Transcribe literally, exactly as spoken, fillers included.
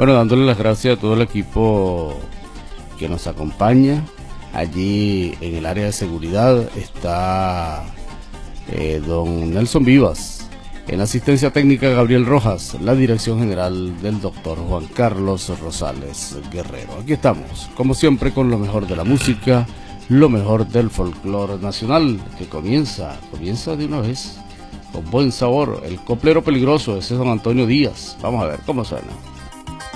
Bueno, dándole las gracias a todo el equipo que nos acompaña. Allí en el área de seguridad está eh, don Nelson Vivas, en la asistencia técnica Gabriel Rojas, la dirección general del doctor Juan Carlos Rosales Guerrero. Aquí estamos, como siempre, con lo mejor de la música, lo mejor del folclore nacional, que comienza, comienza de una vez, con buen sabor, el coplero peligroso, ese es don Antonio Díaz. Vamos a ver cómo suena.